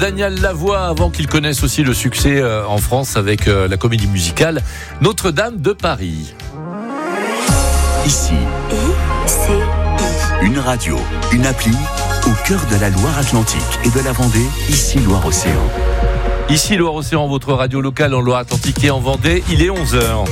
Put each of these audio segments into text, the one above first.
Daniel Lavoie, avant qu'il connaisse aussi le succès en France avec la comédie musicale Notre-Dame de Paris. Ici, une radio, une appli au cœur de la Loire-Atlantique et de la Vendée, ici Loire-Océan. Ici Loire-Océan, votre radio locale en Loire-Atlantique et en Vendée, il est 11h.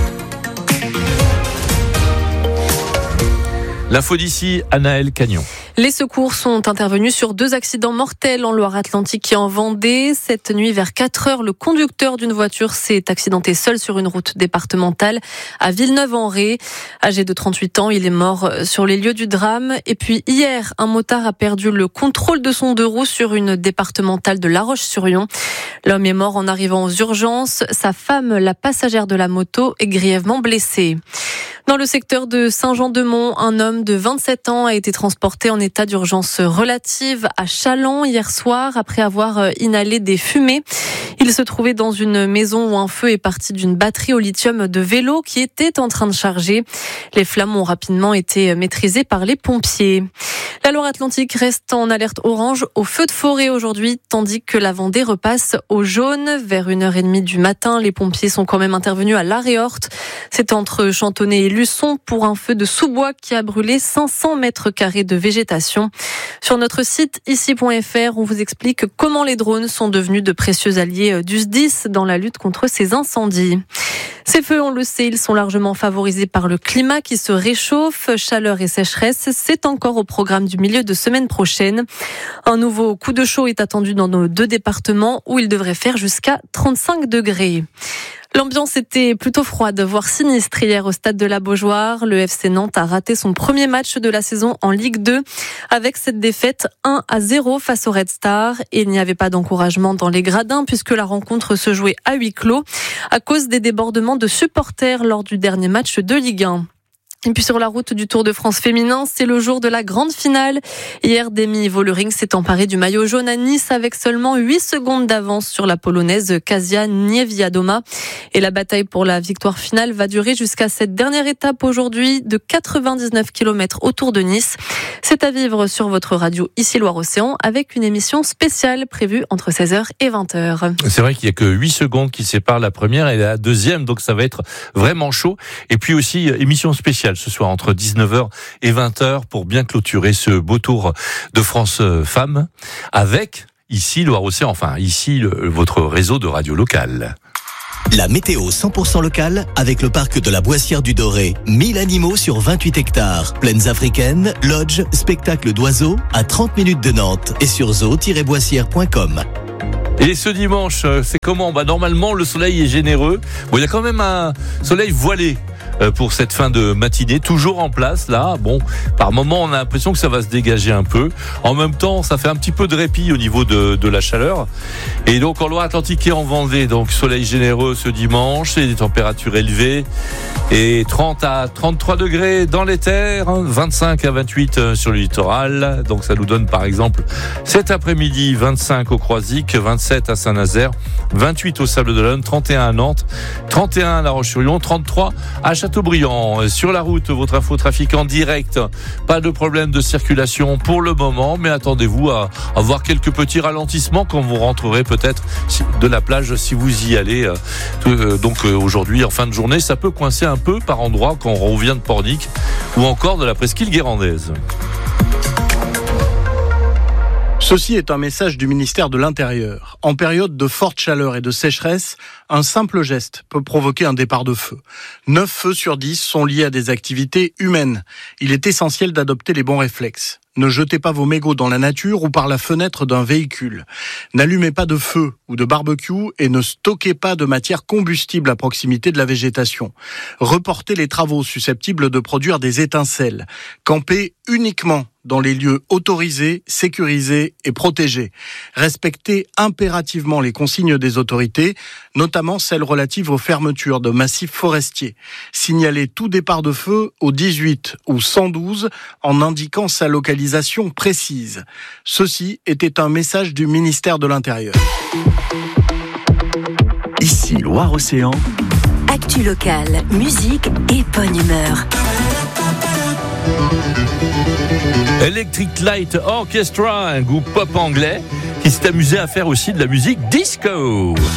L'info d'ici, Anaëlle Cagnon. Les secours sont intervenus sur 2 accidents mortels en Loire-Atlantique et en Vendée. Cette nuit, vers 4h, le conducteur d'une voiture s'est accidenté seul sur une route départementale à Villeneuve-en-Ré. Âgé de 38 ans, il est mort sur les lieux du drame. Et puis hier, un motard a perdu le contrôle de son 2 roues sur une départementale de La Roche-sur-Yon. L'homme est mort en arrivant aux urgences. Sa femme, la passagère de la moto, est grièvement blessée. Dans le secteur de Saint-Jean-de-Mont, un homme de 27 ans a été transporté en état d'urgence relative à Challans hier soir après avoir inhalé des fumées. Il se trouvait dans une maison où un feu est parti d'une batterie au lithium de vélo qui était en train de charger. Les flammes ont rapidement été maîtrisées par les pompiers. La Loire-Atlantique reste en alerte orange au feu de forêt aujourd'hui, tandis que la Vendée repasse au jaune. Vers 1h30 du matin, les pompiers sont quand même intervenus à La Réorte. C'est entre Chantonnay et Luçon pour un feu de sous-bois qui a brûlé 500 mètres carrés de végétation. Sur notre site ici.fr, on vous explique comment les drones sont devenus de précieux alliés du SDIS dans la lutte contre ces incendies. Ces feux, on le sait, ils sont largement favorisés par le climat qui se réchauffe. Chaleur et sécheresse, c'est encore au programme du milieu de semaine prochaine. Un nouveau coup de chaud est attendu dans nos 2 départements où il devrait faire jusqu'à 35 degrés. L'ambiance était plutôt froide, voire sinistre hier au stade de la Beaujoire. Le FC Nantes a raté son premier match de la saison en Ligue 2 avec cette défaite 1-0 face au Red Star. Et il n'y avait pas d'encouragement dans les gradins puisque la rencontre se jouait à huis clos à cause des débordements de supporters lors du dernier match de Ligue 1. Et puis sur la route du Tour de France féminin, c'est le jour de la grande finale. Hier, Demi Vollering s'est emparée du maillot jaune à Nice avec seulement 8 secondes d'avance sur la polonaise Kasia Niewiadoma. Et la bataille pour la victoire finale va durer jusqu'à cette dernière étape aujourd'hui de 99 km autour de Nice. C'est à vivre sur votre radio ici Loire-Océan avec une émission spéciale prévue entre 16h et 20h. C'est vrai qu'il n'y a que 8 secondes qui séparent la première et la deuxième, donc ça va être vraiment chaud. Et puis aussi, émission spéciale ce soir entre 19h et 20h pour bien clôturer ce beau tour de France Femmes avec ici Loire-Océan, enfin ici votre réseau de radio locale. La météo 100% locale avec le parc de la Boissière du Doré. 1000 animaux sur 28 hectares. Plaines africaines, lodges, spectacles d'oiseaux à 30 minutes de Nantes et sur zoo-boissière.com. Et ce dimanche, c'est comment ? Normalement, le soleil est généreux. Bon, il y a quand même un soleil voilé pour cette fin de matinée, toujours en place là. Bon, par moment on a l'impression que ça va se dégager un peu. En même temps, ça fait un petit peu de répit au niveau de la chaleur. Et donc en Loire-Atlantique et en Vendée, donc soleil généreux ce dimanche, et des températures élevées et 30 à 33 degrés dans les terres, 25 à 28 sur le littoral. Donc ça nous donne par exemple cet après-midi 25 au Croisic, 27 à Saint-Nazaire, 28 au Sables-d'Olonne, 31 à Nantes, 31 à La Roche-sur-Yon, 33 à Châteaubriand. Sur la route, votre info trafic en direct. Pas de problème de circulation pour le moment, mais attendez-vous à avoir quelques petits ralentissements quand vous rentrerez peut-être de la plage si vous y allez. Donc aujourd'hui, en fin de journée, ça peut coincer un peu par endroits quand on revient de Pornic ou encore de la presqu'île guérandaise. Ceci est un message du ministère de l'Intérieur. En période de forte chaleur et de sécheresse, un simple geste peut provoquer un départ de feu. 9 feux sur 10 sont liés à des activités humaines. Il est essentiel d'adopter les bons réflexes. Ne jetez pas vos mégots dans la nature ou par la fenêtre d'un véhicule. N'allumez pas de feu ou de barbecue et ne stockez pas de matière combustible à proximité de la végétation. Reportez les travaux susceptibles de produire des étincelles. Campez uniquement dans les lieux autorisés, sécurisés et protégés. Respectez impérativement les consignes des autorités, notamment celles relatives aux fermetures de massifs forestiers. Signalez tout départ de feu au 18 ou 112 en indiquant sa localisation précise. Ceci était un message du ministère de l'Intérieur. Ici Loire-Océan. Actu locale, musique et bonne humeur. Electric Light Orchestra, un groupe pop anglais qui qui s'est amusé à faire aussi de la musique disco.